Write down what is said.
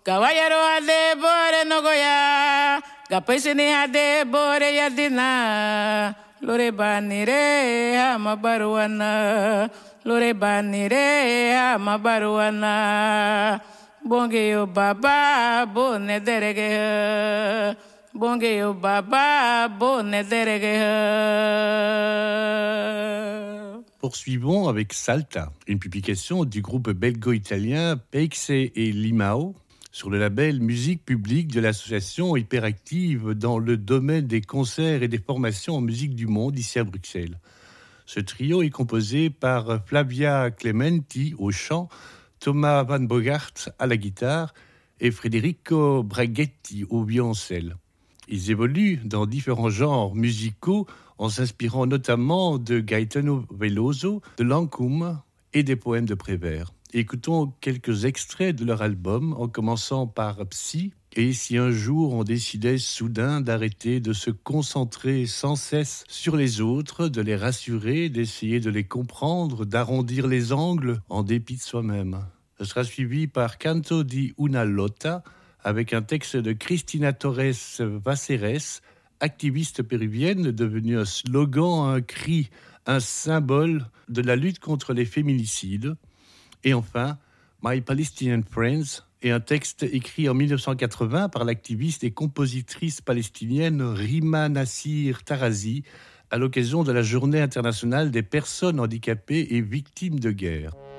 Caballero ade bore nogoya, gapaisini ade bore yadina, lore banire hama baruana, lore banire hama baruana, bonge yo baba bonne derege, bonge yo baba bonne derege. Poursuivons avec Salta, une publication du groupe belgo-italien Peixe et Limao, sur le label Musique publique de l'association Hyperactive dans le domaine des concerts et des formations en musique du monde ici à Bruxelles. Ce trio est composé par Flavia Clementi au chant, Thomas Van Bogart à la guitare et Federico Braghetti au violoncelle. Ils évoluent dans différents genres musicaux en s'inspirant notamment de Gaetano Veloso, de Lancôme et des poèmes de Prévert. Écoutons quelques extraits de leur album, en commençant par Psy. Et si un jour on décidait soudain d'arrêter de se concentrer sans cesse sur les autres, de les rassurer, d'essayer de les comprendre, d'arrondir les angles en dépit de soi-même. Ce sera suivi par Canto di una lotta, avec un texte de Cristina Torres Vaceres, activiste péruvienne devenue un slogan, un cri, un symbole de la lutte contre les féminicides. Et enfin, My Palestinian Friends est un texte écrit en 1980 par l'activiste et compositrice palestinienne Rima Nassir Tarazi à l'occasion de la Journée internationale des personnes handicapées et victimes de guerre.